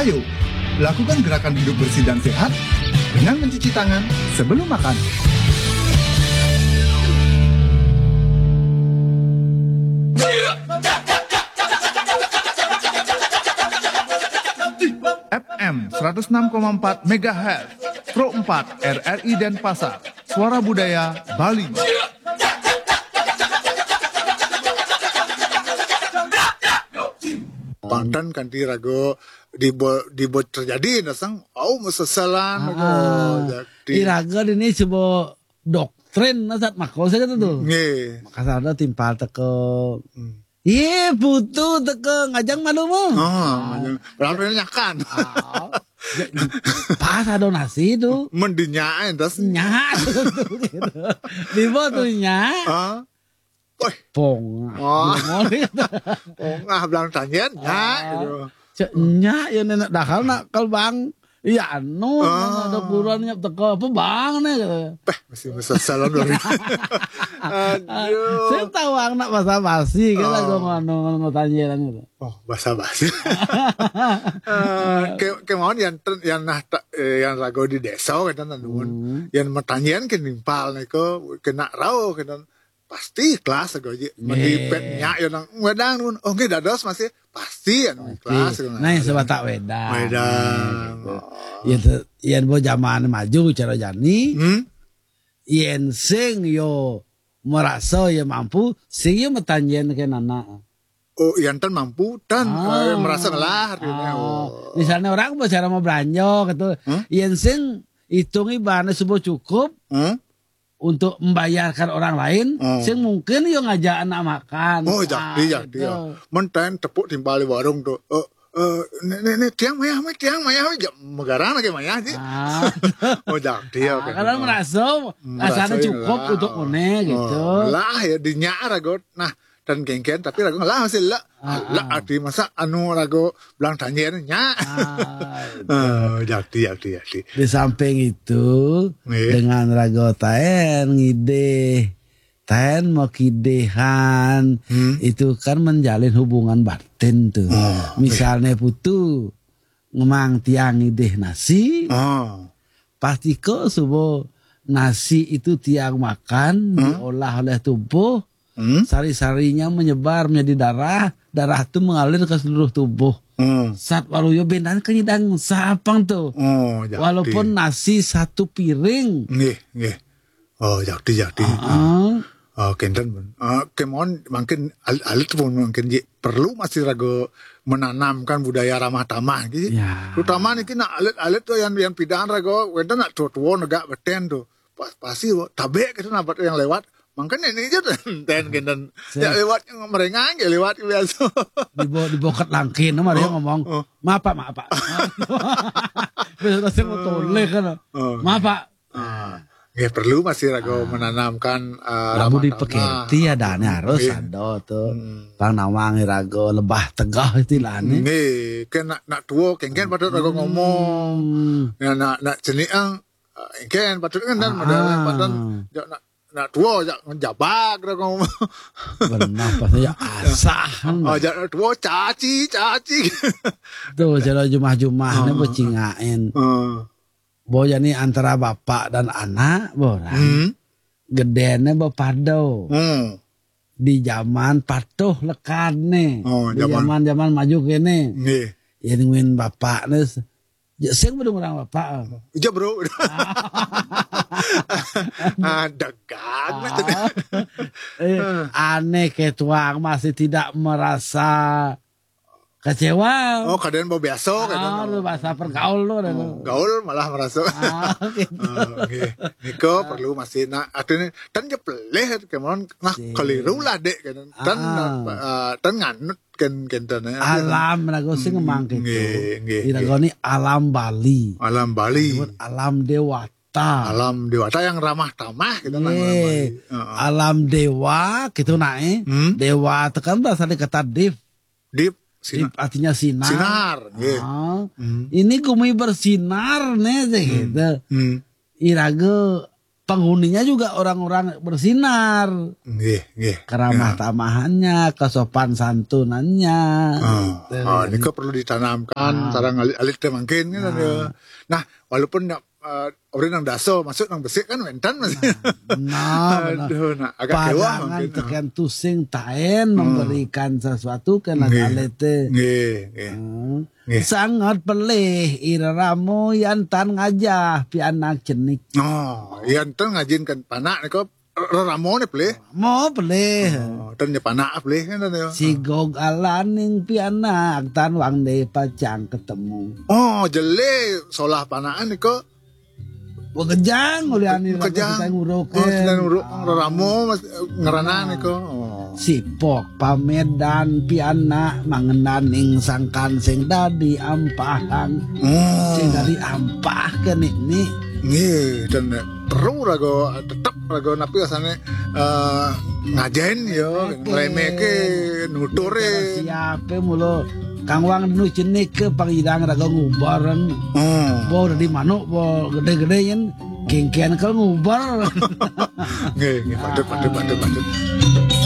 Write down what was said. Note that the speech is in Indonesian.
Ayo, lakukan gerakan hidup bersih dan sehat dengan mencuci tangan sebelum makan. FM 106,4 MHz, Pro 4 RRI Denpasar, Suara Budaya Bali. Pantan kan rago dibo terjadi nasang mesesalan jadi iraga ini sebuah doktrin nasat makro saya kata tuh. Nggih. Maka sada timpal teke. Iya butuh teke ngajang malu mo. Berapa nyakan. Pas ada nasi itu. Mendinyain tas. Nyak. Dibo tuh nyak. Woi, Pong. Bilang tanyan nyak gitu. Nyak ya nenek dakal nak kalbang. Iya anu ada buruannya teko apa bang nih gitu. Masih mesesalan dulu. Aduh. Saya tahu anak bahasa basi kan aku ngomong tanyaran gitu. Basa-basi. Kemauan yang rago di desa kan nanun. Yang metanyain ke nimpal neko kena rau kan pasti kelas aja mendipetnya yang wedang nun nggak dados masih pasti kelas nah yang sebatak wedang ya bo zaman maju cara jani yen sing yo merasa ya mampu sing yo metanjen ke nana yang tan mampu dan merasa lah misalnya orang bicara mau belanja gitu yen sing hitungi bahannya sebuah cukup untuk membayarkan orang lain, sing mungkin yo ngajak anak makan. Jadi ya. Menten tepuk timpal di warung tuh. Ini tiang maya megarang lagi maya sih. Jadi ya. Karena merasa asalnya cukup untuk mone gitu. Lah ya dinyak rago. Nah, dan genggen tapi rago lah masih lah adi masa anu rago belang tanyanya. Jadi. Di samping itu dengan rago taen ngide taen mau kidehan itu kan menjalin hubungan batin tuh. Misalnya putu ngemang tiang ngideh nasi pasti kok subuh nasi itu tiang makan diolah oleh tubuh. Sari-sarinya menyebar menjadi darah itu mengalir ke seluruh tubuh. Saat waluyo bendan kenyidang sapang tuh. Walaupun nasi satu piring. Nggih. Jadi. Kenten kemon mungkin alit pun mungkin perlu masih rago menanamkan budaya ramah tamah gitu. Terutama niki nak alit tuh yang pidaan rago wenten nak tua negak beten tuh. Pasti tabe gitu nabat yang lewat. Makanya ini aja dan ya lewat merengang ya lewat biasa. Dibokat langkin nama dia ngomong maaf pak. Biasa mau toleh kan. Maaf pak. Ya perlu masih rago menanamkan ramu di peketi ada harus ada tuh. Bang nawang rago lebah tegah istilahnya. Nih kan nak tua kengken patut rago ngomong. Ya nak jeniang kengken patut kan dan modal nak tua jak menjabak dah kau. Benar pasal asah. Jak tua caci. Tuh cara jumah-jumahnya becingain. Boya ni antara bapak dan anak borang. Gedene bepado. Di zaman patuh lekane. Di zaman maju kene. Nggih. Ya ngin bapak nes. Ya sing belum orang bapak. Iya bro. Dagang. Aneh ketuang masih tidak merasa kecewa. Kadang mau biasa kan. Lu bahasa pergaul lu. Gaul malah merasa. Niko perlu masih nak artinya dan je peleh kemon keliru lah dek kan. Dan nganut kan alam rago sing ngemang gitu. Irago ni alam Bali. Alam dewata. Alam dewata yang ramah tamah gitu alam dewa gitu nae. Dewa itu kan berasal dari kata dip artinya sinar. Ini kumi bersinar nih gitu. Irago penghuninya juga orang-orang bersinar. Nggih. Keramah tamahannya, kesopan santunannya. Ini kok perlu ditanamkan sarang alit teh mungkin kan ya. Nah, walaupun orang nang daso masuk nang besik kan wentan masih. Aduh, agak kewah mungkin. Tekan tusing taen memberikan sesuatu ke alit teh. Nggih. Sangat pelih iramo yantan ngajah pi anak cenik. Yantan ngajinkan panak niko ramo ne pelih. Mo pelih. Dan nya panak pelih kan ya. Sigog alaning pi anak tan wang de pacang ketemu. Jele solah panakan niko. Kejang oleh ani kejang nguruk ramo ngeranan niko. Sipok pamedan piana mangenan ing sangkan sing dadi ampahan. Sing dadi ampah kan ini. Nggih, dan perlu rago tetep rago napi asane ngajen yo ngremeke nuture. Siape mulo Kang Wang nu cenik ke pangidang rago ngubaran. Bo di manuk bo gede-gede yen kengkean ke ngubar. Nggih, patut.